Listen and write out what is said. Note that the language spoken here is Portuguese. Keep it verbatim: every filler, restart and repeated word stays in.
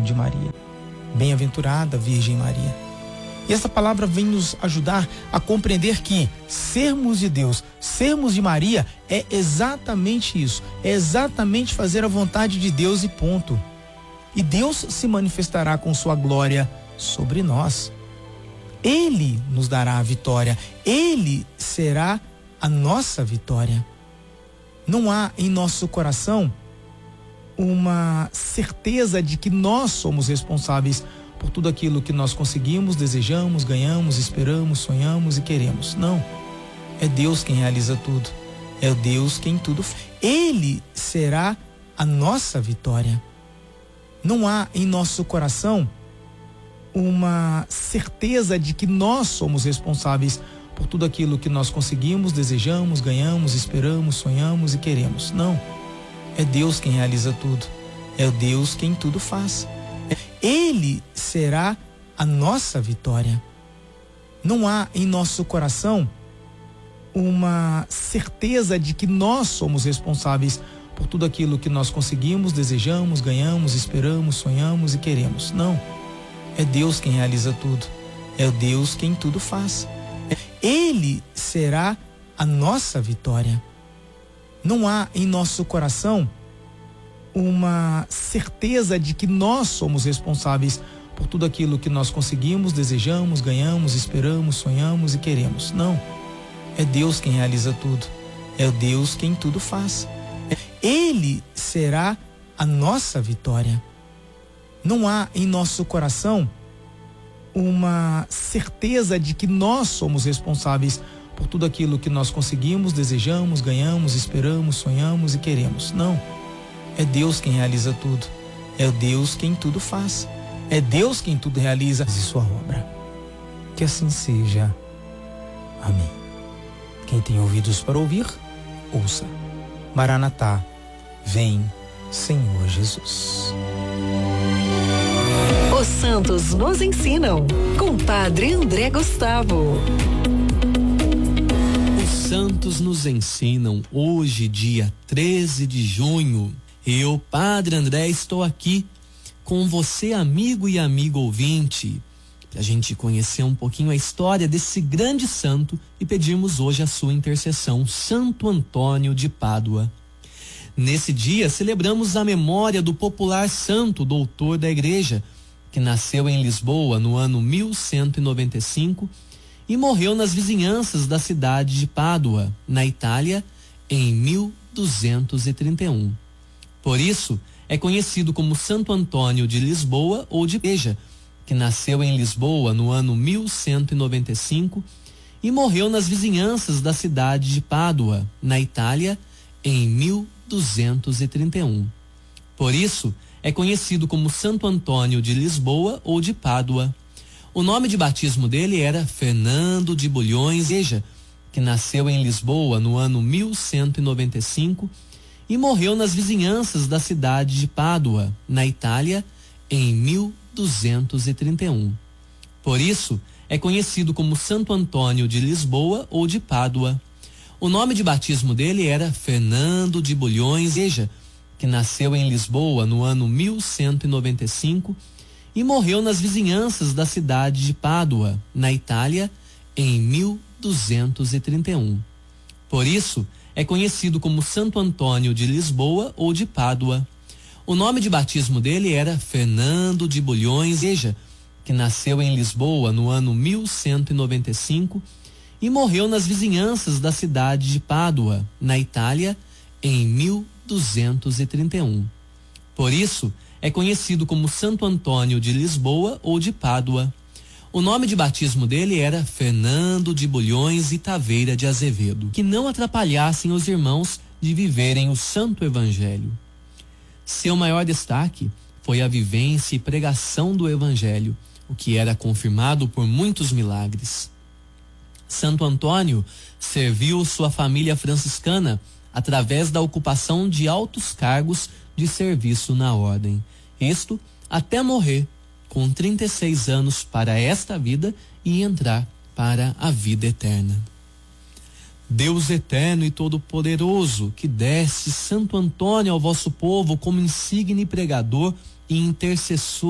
batismo de Maria. Bem-aventurada Virgem Maria. E essa palavra vem nos ajudar a compreender que sermos de Deus, sermos de Maria, é exatamente isso. É exatamente fazer a vontade de Deus e ponto. E Deus se manifestará com sua glória sobre nós. Ele nos dará a vitória. Ele será a nossa vitória. Não há em nosso coração uma certeza de que nós somos responsáveis por tudo aquilo que nós conseguimos, desejamos, ganhamos, esperamos, sonhamos e queremos. Não. É Deus quem realiza tudo. É Deus quem tudo faz. Ele será a nossa vitória. Não há em nosso coração uma certeza de que nós somos responsáveis por tudo aquilo que nós conseguimos, desejamos, ganhamos, esperamos, sonhamos e queremos. Não. É Deus quem realiza tudo. É Deus quem tudo faz. Ele será a nossa vitória. Não há em nosso coração uma certeza de que nós somos responsáveis por tudo aquilo que nós conseguimos, desejamos, ganhamos, esperamos, sonhamos e queremos. Não. É Deus quem realiza tudo. É Deus quem tudo faz. Ele será a nossa vitória. Não há em nosso coração uma certeza de que nós somos responsáveis por tudo aquilo que nós conseguimos, desejamos, ganhamos, esperamos, sonhamos e queremos. Não. É Deus quem realiza tudo. É Deus quem tudo faz. Ele será a nossa vitória. Não há em nosso coração uma certeza de que nós somos responsáveis por tudo aquilo que nós conseguimos, desejamos, ganhamos, esperamos, sonhamos e queremos. Não. É Deus quem realiza tudo. É Deus quem tudo faz. É Deus quem tudo realiza e sua obra. Que assim seja. Amém. Quem tem ouvidos para ouvir, ouça. Maranatá, vem, Senhor Jesus. Os santos nos ensinam, com Padre André Gustavo. Os santos nos ensinam, hoje, dia treze de junho. Eu, Padre André, estou aqui com você, amigo e amigo ouvinte, para a gente conhecer um pouquinho a história desse grande santo e pedirmos hoje a sua intercessão, Santo Antônio de Pádua. Nesse dia, celebramos a memória do popular santo doutor da Igreja, que nasceu em Lisboa no ano mil cento e noventa e cinco e morreu nas vizinhanças da cidade de Pádua, na Itália, em mil duzentos e trinta e um. Por isso, é conhecido como Santo Antônio de Lisboa ou de Beja, que nasceu em Lisboa no ano mil cento e noventa e cinco e morreu nas vizinhanças da cidade de Pádua, na Itália, em mil duzentos e trinta e um. Por isso, é conhecido como Santo Antônio de Lisboa ou de Pádua. O nome de batismo dele era Fernando de Bulhões Beja, que nasceu em Lisboa no ano mil cento e noventa e cinco e morreu nas vizinhanças da cidade de Pádua, na Itália, em mil duzentos e trinta e um. Por isso, é conhecido como Santo Antônio de Lisboa ou de Pádua. O nome de batismo dele era Fernando de Bulhões Beja, que nasceu em Lisboa no ano mil cento e noventa e cinco e morreu nas vizinhanças da cidade de Pádua, na Itália, em mil duzentos e trinta e um. Por isso, é conhecido como Santo Antônio de Lisboa ou de Pádua. O nome de batismo dele era Fernando de Bulhões Beja, que nasceu em Lisboa no ano mil cento e noventa e cinco e morreu nas vizinhanças da cidade de Pádua, na Itália, em mil duzentos e trinta e um. Por isso, é conhecido como Santo Antônio de Lisboa ou de Pádua. O nome de batismo dele era Fernando de Bulhões e Taveira de Azevedo, que não atrapalhassem os irmãos de viverem o Santo Evangelho. Seu maior destaque foi a vivência e pregação do Evangelho, o que era confirmado por muitos milagres. Santo Antônio serviu sua família franciscana através da ocupação de altos cargos de serviço na ordem. Isto até morrer, com trinta e seis anos para esta vida e entrar para a vida eterna. Deus eterno e todo-poderoso, que deste Santo Antônio ao vosso povo como insigne pregador e intercessor